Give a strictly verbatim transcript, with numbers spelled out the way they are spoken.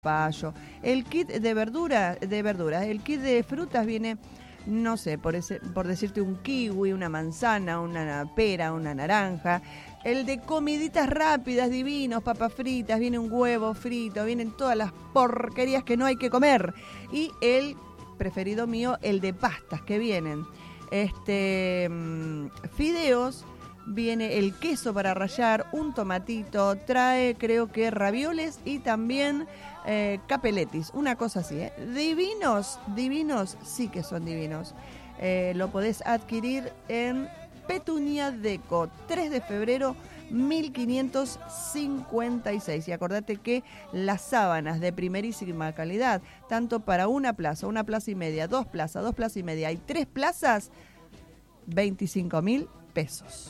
zapallo. El kit de verdura, de verduras, el kit de frutas viene, no sé, por, ese, por decirte un kiwi, una manzana, una pera, una naranja. El de comiditas rápidas, divinos, papas fritas, viene un huevo frito, vienen todas las porquerías que no hay que comer. Y el preferido mío, el de pastas que vienen. Este, fideos, viene el queso para rallar, un tomatito, trae creo que ravioles y también eh, capeletis, una cosa así, ¿eh? Divinos, divinos, sí que son divinos. Eh, lo podés adquirir en Petunia Deco, tres de febrero mil quinientos cincuenta y seis. Y acordate que las sábanas de primerísima calidad, tanto para una plaza, una plaza y media, dos plazas, dos plazas y media y tres plazas, veinticinco mil pesos.